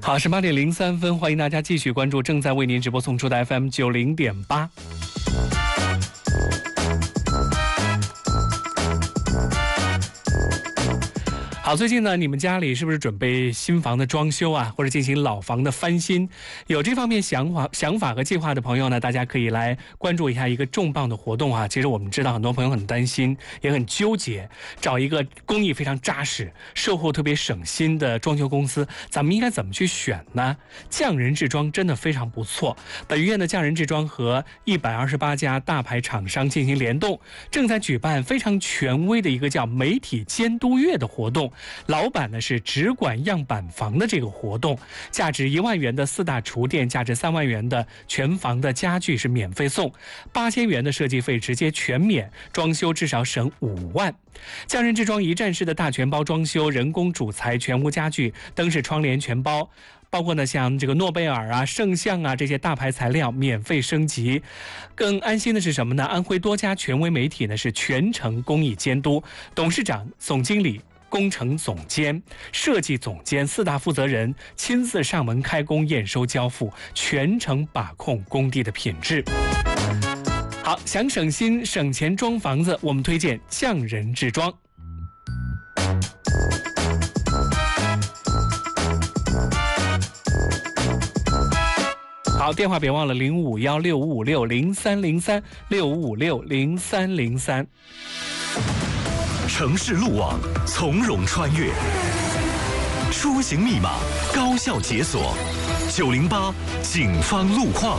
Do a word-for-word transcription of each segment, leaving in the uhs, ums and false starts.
好，十八点零三分，欢迎大家继续关注正在为您直播送出的 F M 九零点八。好，最近呢，你们家里是不是准备新房的装修啊，或者进行老房的翻新？有这方面想法、想法和计划的朋友呢，大家可以来关注一下一个重磅的活动啊。其实我们知道，很多朋友很担心，也很纠结，找一个工艺非常扎实、售后特别省心的装修公司，咱们应该怎么去选呢？匠人制装真的非常不错。本院的匠人制装和一百二十八家大牌厂商进行联动，正在举办非常权威的一个叫媒体监督月的活动。老板呢是只管样板房的这个活动，价值一万元的四大厨电，价值三万元的全房的家具是免费送，八千元的设计费直接全免，装修至少省五万。匠人制装一站式的大全包装修，人工主材，全屋家具，灯饰窗帘全包。包括呢，像这个诺贝尔啊、圣象啊这些大牌材料免费升级。更安心的是什么呢？安徽多家权威媒体呢是全程工艺监督，董事长、总经理、工程总监、设计总监四大负责人亲自上门开工、验收、交付，全程把控工地的品质。好，想省心省钱装房子，我们推荐匠人制装。好，电话别忘了零五幺六五五六零三零三六五五六零三零三。 城市路网从容穿越，出行密码高效解锁。九零八警方路况。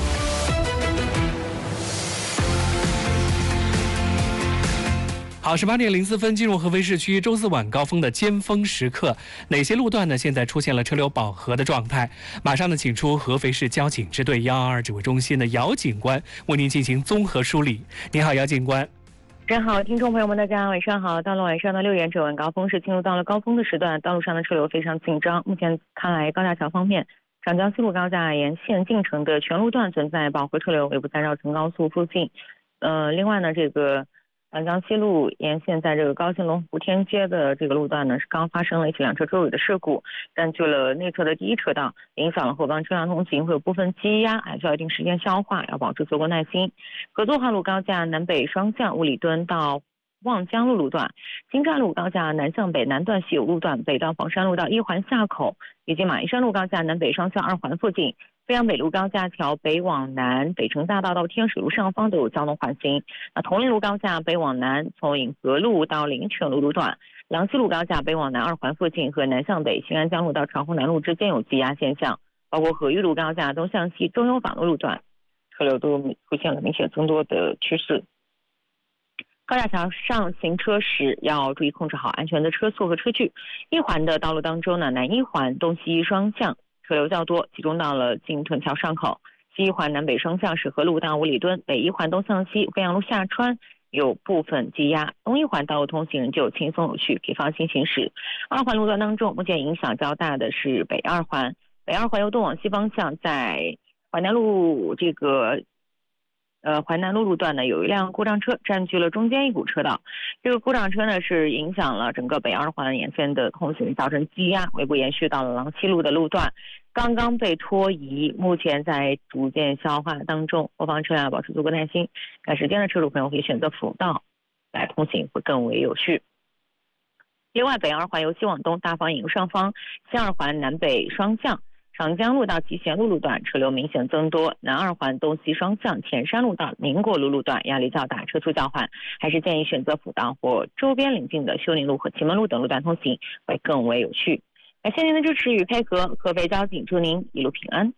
好，十八点零四分进入合肥市区周四晚高峰的尖峰时刻，哪些路段呢？现在出现了车流饱和的状态。马上呢，请出合肥市交警支队幺二二指挥中心的姚警官为您进行综合梳理。你好，姚警官。 真好，听众朋友们，大家晚上好。到了晚上的六点整，晚高峰是进入到了高峰的时段，道路上的车流非常紧张。目前看来，高架桥方面，长江西路高架沿线进城的全路段存在饱和车流，尾部在绕城高速附近。呃，另外呢，这个长江西路沿线在这个高新龙湖天街的这个路段呢，是刚发生了一起两车追尾的事故，占据了内侧的第一车道，影响了后方车辆通行，会有部分积压，还需要一定时间消化，要保持足够耐心。合作化路高架南北双向五里墩到望江路路段，金寨路高架南向北南段西有路段，北到房山路到一环下口，以及马鞍山路高架南北双向二环附近。飞扬北路高架桥北往南，北城大道到天水路上方都有交通缓行。那铜陵路高架北往南，从颍河路到灵泉路路段，郎西路高架北往南二环附近和南向北新安江路到长虹南路之间有积压现象，包括河玉路高架东向西中优坊路路段，车流都出现了明显增多的趋势。高架桥上行车时要注意控制好安全的车速和车距。一环的道路当中呢，南一环东西双向车流较多，集中到了进屯桥上口。西一环南北双向是河路到五里墩，北一环东向西飞扬路下穿有部分积压，东一环道路通行人就轻松有序，可以放心行驶。二环路段当中，目前影响较大的是北二环，北二环由东往西方向，在淮南路这个呃，淮南路路段呢，有一辆故障车占据了中间一股车道，这个故障车呢是影响了整个北二环沿线的通行，造成积压，尾部延续到了郎西路的路段，刚刚被拖移，目前在逐渐消化当中，后方车辆要保持足够耐心。赶时间的车主朋友可以选择辅道来通行，会更为有序。另外，北二环由西往东，大方引路上方，西二环南北双向。长江路到集贤路路段车流明显增多，南二环东西双向前山路到宁国路路段压力较大，车速较缓，还是建议选择辅道或周边邻近的修宁路和祁门路等路段通行，会更为有序。感谢您的支持与配合，合肥交警祝您一路平安。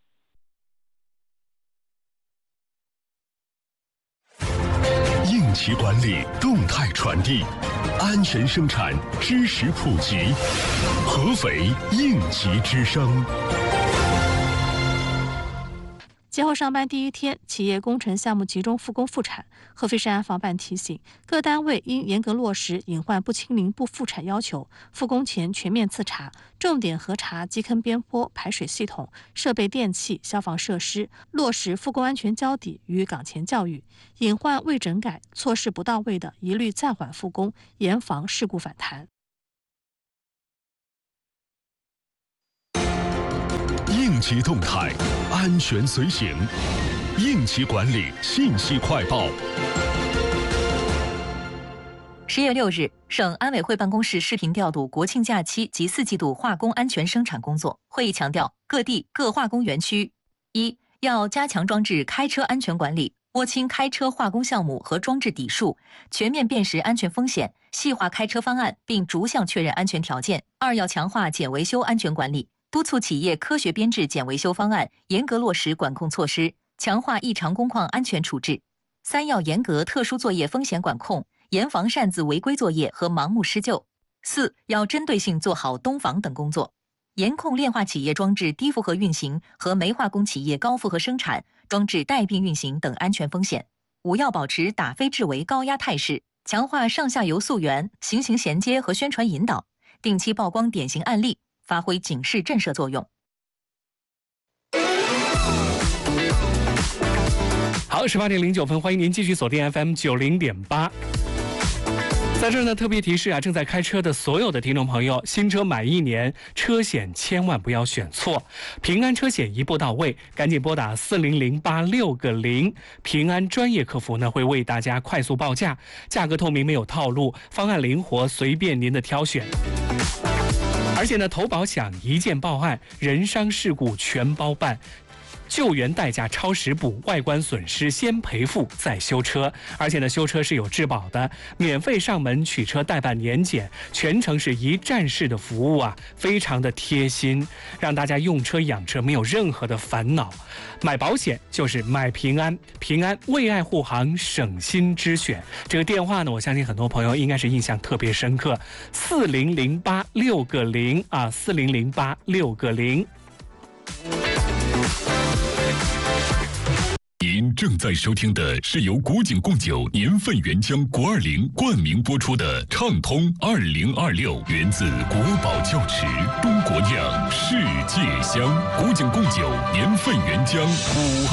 应急管理，动态传递，安全生产，知识普及。合肥应急之声。 节后上班第一天，企业工程项目集中复工复产。合肥市安防办提醒，各单位应严格落实隐患不清零不复产要求，复工前全面自查，重点核查基坑边坡、排水系统、设备电器、消防设施，落实复工安全交底与岗前教育。隐患未整改、措施不到位的，一律暂缓复工，严防事故反弹。 应急动态，安全随行。应急管理信息快报。 十月六日，省安委会办公室视频调度国庆假期及四季度化工安全生产工作。会议强调，各地各化工园区：一、要加强装置开车安全管理，摸清开车化工项目和装置底数，全面辨识安全风险，细化开车方案，并逐项确认安全条件。二、要强化检维修安全管理，督促企业科学编制检维修方案，严格落实管控措施，强化异常工况安全处置。三、要严格特殊作业风险管控，严防擅自违规作业和盲目施救。四、要针对性做好冬防等工作，严控炼化企业装置低负荷运行和煤化工企业高负荷生产、装置带病运行等安全风险。五、要保持打非治为高压态势，强化上下游溯源、行刑衔接和宣传引导，定期曝光典型案例，发挥警示震慑作用。 好，十八点零九分，欢迎您继续锁定 F M 九零点八。在这儿呢，特别提示啊，正在开车的所有的听众朋友，新车买一年，车险千万不要选错。平安车险一步到位，赶紧拨打四零零八六个零，平安专业客服呢会为大家快速报价，价格透明，没有套路，方案灵活，随便您的挑选。而且呢，投保享一键报案，人伤事故全包办。救援代价超时补，外观损失先赔付再修车，而且呢，修车是有质保的，免费上门取车代办年检，全程是一站式的服务啊，非常的贴心，让大家用车养车没有任何的烦恼。买保险就是买平安，平安为爱护航，省心之选。这个电话呢，我相信很多朋友应该是印象特别深刻，四零零八六个零啊，四零零八六个零。 您正在收听的是由古井贡酒年份原浆国二零冠名播出的畅通二零二六，源自国宝窖池，中国酿，世界香。古井贡酒年份原浆古。